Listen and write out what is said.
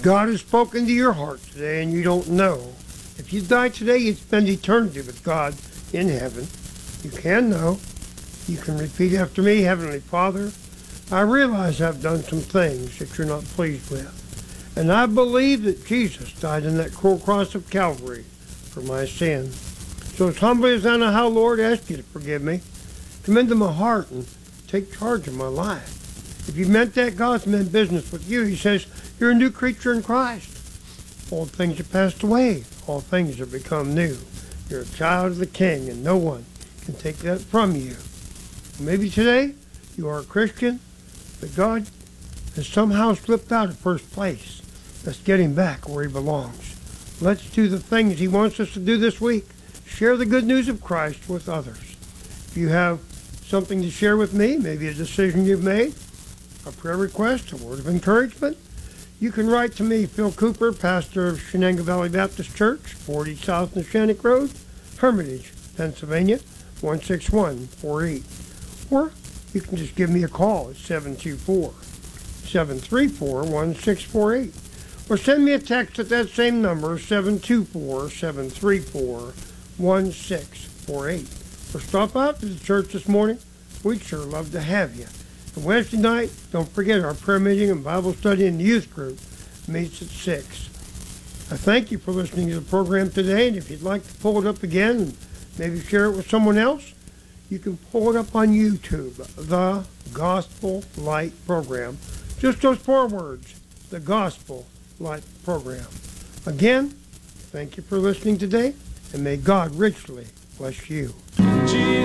God has spoken to your heart today and you don't know. If you die today, you'd spend eternity with God in heaven. You can know. You can repeat after me. Heavenly Father, I realize I've done some things that you're not pleased with. And I believe that Jesus died on that cruel cross of Calvary for my sin. So as humbly as I know how, Lord, I ask you to forgive me. Come into my heart and take charge of my life. If you meant that, God's meant business with you. He says, you're a new creature in Christ. Old things have passed away. All things have become new. You're a child of the King, and no one can take that from you. Maybe today you are a Christian, but God has somehow slipped out of first place. Let's get him back where he belongs. Let's do the things he wants us to do this week. Share the good news of Christ with others. If you have something to share with me, maybe a decision you've made, a prayer request, a word of encouragement, you can write to me, Phil Cooper, pastor of Shenango Valley Baptist Church, 40 South Neshannock Road, Hermitage, Pennsylvania, 16148. Or you can just give me a call at 724-734-1648. Or send me a text at that same number, 724-734-1648. Or stop out to the church this morning. We'd sure love to have you. And Wednesday night, don't forget our prayer meeting and Bible study in the youth group meets at 6. I thank you for listening to the program today, and if you'd like to pull it up again and maybe share it with someone else, you can pull it up on YouTube, The Gospel Light Program. Just those 4 words, The Gospel Light Program. Again, thank you for listening today, and may God richly bless you.